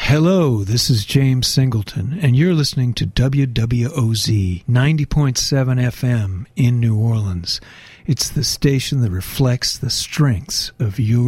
Hello, this is James Singleton, and you're listening to WWOZ 90.7 FM in New Orleans. It's the station that reflects the strengths of your